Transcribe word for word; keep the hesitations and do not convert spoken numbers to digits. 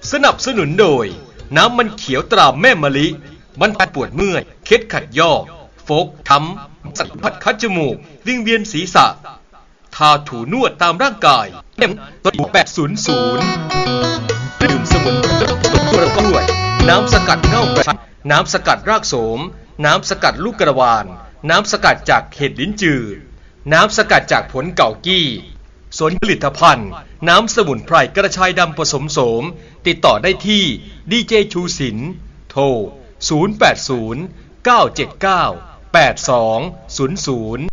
สนับสนุนโดยน้ำมันเขียวตราแม่มะลิบรรเทาปวดเมื่อยเคล็ดขัดยอกโฟกช้ำสัมผัสคัดจมูกวิงเวียนศีรษะทาถูนวดตามร่างกายเอ็มตัวแปดศูนย์ศูนย์ดื่มสมุนไพรกล้วยน้ำสกัดเน่ากระชายน้ำสกัดรากโสมน้ำสกัดลูกกระวานน้ำสกัดจากเห็ดลิ้นจือน้ำสกัดจากผลเก่ากี้ส่วนผลิตภัณฑ์น้ำสมุนไพรกระชายดำผสมโสมติดต่อได้ที่ดีเจชูศิลป์โทรศูนย์ แปด ศูนย์ เก้า เจ็ด เก้า แปด สอง ศูนย์ ศูนย์